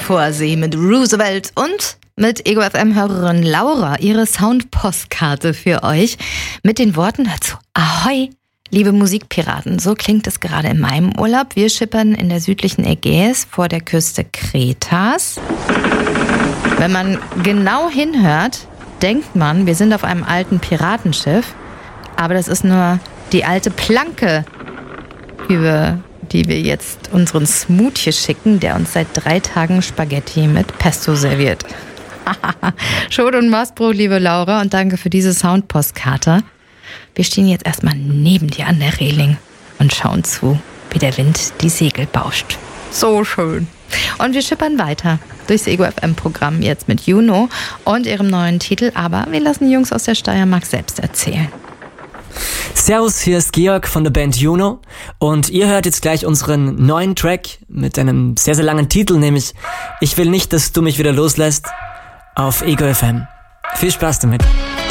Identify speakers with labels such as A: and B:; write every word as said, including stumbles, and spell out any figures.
A: Vorsee mit Roosevelt und mit Ego F M-Hörerin Laura ihre Soundpostkarte für euch mit den Worten dazu: Ahoi, liebe Musikpiraten. So klingt es gerade in meinem Urlaub. Wir schippern in der südlichen Ägäis vor der Küste Kretas. Wenn man genau hinhört, denkt man, wir sind auf einem alten Piratenschiff. Aber das ist nur die alte Planke, über die wir jetzt unseren Smoothie schicken, der uns seit drei Tagen Spaghetti mit Pesto serviert. Schot und Mastbrot, liebe Laura, und danke für diese Soundpostkarte. Wir stehen jetzt erstmal neben dir an der Reling und schauen zu, wie der Wind die Segel bauscht. So schön. Und wir schippern weiter durchs Ego F M-Programm jetzt mit Juno und ihrem neuen Titel, aber wir lassen die Jungs aus der Steiermark selbst erzählen.
B: Servus, hier ist Georg von der Band Juno und ihr hört jetzt gleich unseren neuen Track mit einem sehr, sehr langen Titel, nämlich Ich will nicht, dass du mich wieder loslässt, auf Ego F M. Viel Spaß damit.